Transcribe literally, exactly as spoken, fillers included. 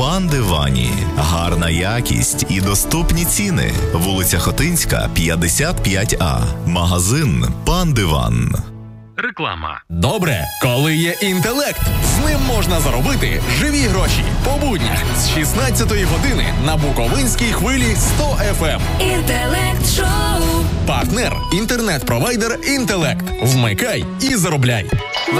Пан Дивані. Гарна якість і доступні ціни. Вулиця Хотинська, п'ятдесят п'ять А. Магазин Пан Диван. Реклама. Добре, коли є інтелект. З ним можна заробити живі гроші. По буднях з шістнадцятої години на Буковинській хвилі сто еф ем. Інтелект шоу. Партнер – інтернет-провайдер «Інтелект». Вмикай і заробляй.